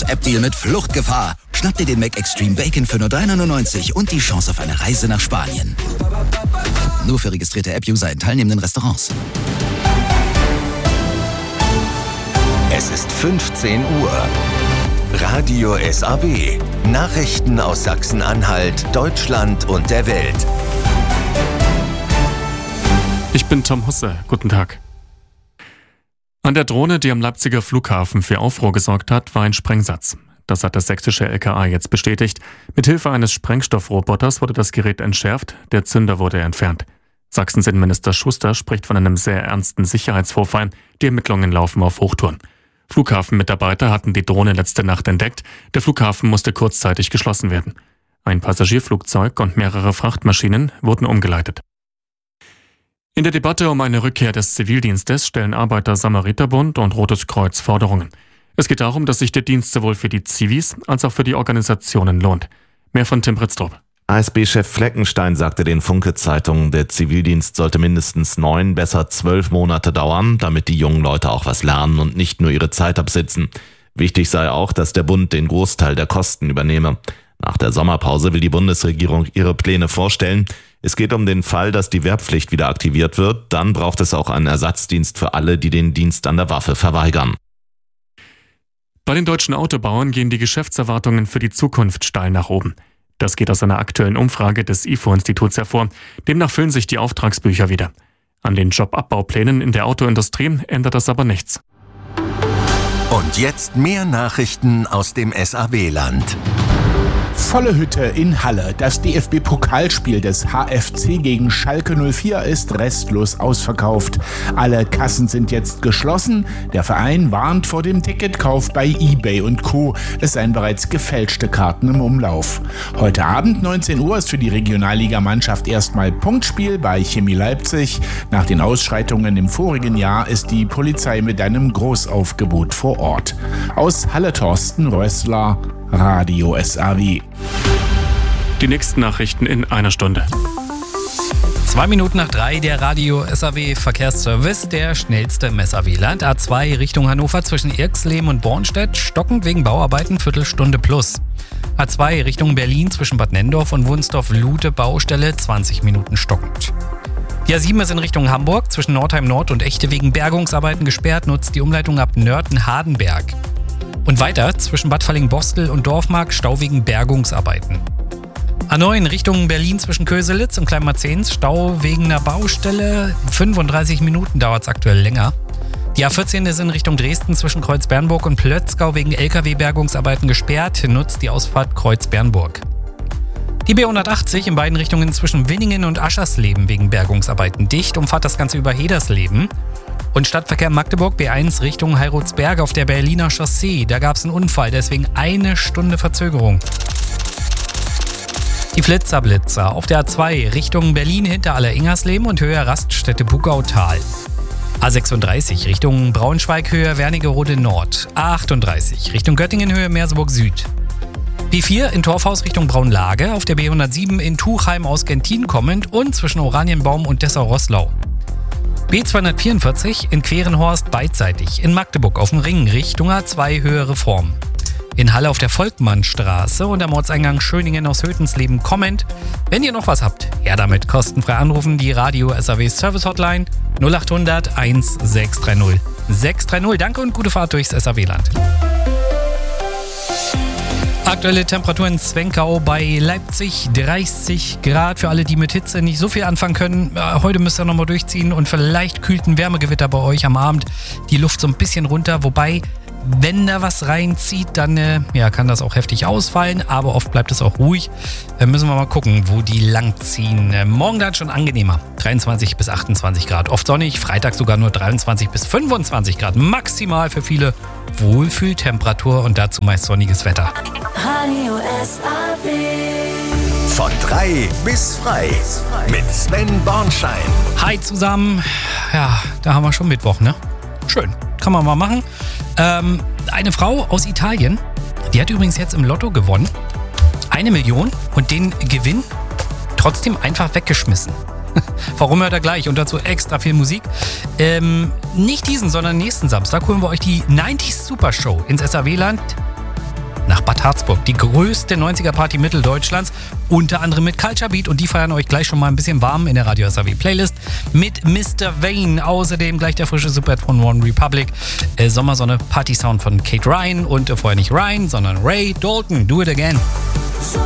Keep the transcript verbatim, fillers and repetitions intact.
App-Deal mit Fluchtgefahr. Schnapp dir den Mac Extreme Bacon für nur drei neunundneunzig und die Chance auf eine Reise nach Spanien. Nur für registrierte App-User in teilnehmenden Restaurants. Es ist fünfzehn Uhr. Radio S A W. Nachrichten aus Sachsen-Anhalt, Deutschland und der Welt. Ich bin Tom Husse. Guten Tag. An der Drohne, die am Leipziger Flughafen für Aufruhr gesorgt hat, war ein Sprengsatz. Das hat das sächsische L K A jetzt bestätigt. Mithilfe eines Sprengstoffroboters wurde das Gerät entschärft, der Zünder wurde entfernt. Sachsens Innenminister Schuster spricht von einem sehr ernsten Sicherheitsvorfall. Die Ermittlungen laufen auf Hochtouren. Flughafenmitarbeiter hatten die Drohne letzte Nacht entdeckt. Der Flughafen musste kurzzeitig geschlossen werden. Ein Passagierflugzeug und mehrere Frachtmaschinen wurden umgeleitet. In der Debatte um eine Rückkehr des Zivildienstes stellen Arbeiter-Samariter-Bund und Rotes Kreuz Forderungen. Es geht darum, dass sich der Dienst sowohl für die Zivis als auch für die Organisationen lohnt. Mehr von Tim Britztrup. A S B-Chef Fleckenstein sagte den Funke-Zeitungen, der Zivildienst sollte mindestens neun, besser zwölf Monate dauern, damit die jungen Leute auch was lernen und nicht nur ihre Zeit absitzen. Wichtig sei auch, dass der Bund den Großteil der Kosten übernehme. Nach der Sommerpause will die Bundesregierung ihre Pläne vorstellen. Es geht um den Fall, dass die Wehrpflicht wieder aktiviert wird. Dann braucht es auch einen Ersatzdienst für alle, die den Dienst an der Waffe verweigern. Bei den deutschen Autobauern gehen die Geschäftserwartungen für die Zukunft steil nach oben. Das geht aus einer aktuellen Umfrage des I F O-Instituts hervor. Demnach füllen sich die Auftragsbücher wieder. An den Jobabbauplänen in der Autoindustrie ändert das aber nichts. Und jetzt mehr Nachrichten aus dem S A W-Land. Volle Hütte in Halle. Das D F B-Pokalspiel des H F C gegen Schalke null vier ist restlos ausverkauft. Alle Kassen sind jetzt geschlossen. Der Verein warnt vor dem Ticketkauf bei eBay und Co. Es seien bereits gefälschte Karten im Umlauf. Heute Abend neunzehn Uhr ist für die Regionalligamannschaft erstmal Punktspiel bei Chemie Leipzig. Nach den Ausschreitungen im vorigen Jahr ist die Polizei mit einem Großaufgebot vor Ort. Aus Halle Thorsten Rössler, Radio S A W. Die nächsten Nachrichten in einer Stunde. Zwei Minuten nach drei, der Radio S A W Verkehrsservice, der schnellste im S A W-Land. A zwei Richtung Hannover zwischen Irxleben und Bornstedt, stockend wegen Bauarbeiten, Viertelstunde plus. A zwei Richtung Berlin zwischen Bad Nenndorf und Wunsdorf-Lute, Baustelle, zwanzig Minuten stockend. Die A sieben ist in Richtung Hamburg zwischen Nordheim Nord und Echte wegen Bergungsarbeiten gesperrt, nutzt die Umleitung ab Nörten-Hardenberg. Und weiter zwischen Bad Falling-Bostel und Dorfmark, Stau wegen Bergungsarbeiten. A neun Richtung Berlin zwischen Köselitz und Kleinmarzens, Stau wegen einer Baustelle. fünfunddreißig Minuten dauert es aktuell länger. Die A vierzehn ist in Richtung Dresden zwischen Kreuz-Bernburg und Plötzgau wegen L K W-Bergungsarbeiten gesperrt, nutzt die Ausfahrt Kreuz-Bernburg. Die B hundertachtzig in beiden Richtungen zwischen Winningen und Aschersleben wegen Bergungsarbeiten dicht, umfahrt das Ganze über Hedersleben. Und Stadtverkehr Magdeburg B eins Richtung Heirotsberg auf der Berliner Chaussee. Da gab es einen Unfall, deswegen eine Stunde Verzögerung. Die Flitzerblitzer auf der A zwei Richtung Berlin hinter Aller-Ingersleben und Höhe Raststätte Bugautal. A sechsunddreißig Richtung Braunschweig Höhe Wernigerode Nord. A achtunddreißig Richtung Göttingen Höhe Merseburg Süd. B vier in Torfhaus Richtung Braunlage, auf der B hundertsieben in Tuchheim aus Gentin kommend und zwischen Oranienbaum und Dessau-Roßlau. B zweihundertvierundvierzig in Querenhorst beidseitig, in Magdeburg auf dem Ring Richtung A zwei Höhe Reform. In Halle auf der Volkmannstraße und am Ortseingang Schöningen aus Hötensleben kommend. Wenn ihr noch was habt, her damit, kostenfrei anrufen, die Radio S A W Service Hotline null achthundert eins sechs drei null sechs drei null. Danke und gute Fahrt durchs S A W-Land. Aktuelle Temperaturen in Zwenkau bei Leipzig dreißig Grad. Für alle, die mit Hitze nicht so viel anfangen können, heute müsst ihr nochmal durchziehen und vielleicht kühlt ein Wärmegewitter bei euch am Abend die Luft so ein bisschen runter. Wobei, wenn da was reinzieht, dann äh, ja, kann das auch heftig ausfallen, aber oft bleibt es auch ruhig. Da müssen wir mal gucken, wo die langziehen. Äh, morgen dann schon angenehmer. dreiundzwanzig bis achtundzwanzig Grad. Oft sonnig, Freitag sogar nur dreiundzwanzig bis fünfundzwanzig Grad. Maximal für viele Wohlfühltemperatur und dazu meist sonniges Wetter. Radio S A W. Von drei bis frei mit Sven Bornschein. Hi zusammen. Ja, da haben wir schon Mittwoch, ne? Schön. Kann man mal machen. Ähm, eine Frau aus Italien, die hat übrigens jetzt im Lotto gewonnen. Eine Million und den Gewinn trotzdem einfach weggeschmissen. Warum, hört er gleich und dazu extra viel Musik. Ähm, nicht diesen, sondern nächsten Samstag holen wir euch die neunziger Super Show ins S A W-Land. Bad Harzburg. Die größte neunziger-Party Mitteldeutschlands, unter anderem mit Culture Beat, und die feiern euch gleich schon mal ein bisschen warm in der Radio S A W Playlist mit Mister Vane. Außerdem gleich der frische Superhit von One Republic, äh, Sommersonne, Party Sound von Kate Ryan und äh, vorher nicht Ryan, sondern Ray Dalton. Do it again.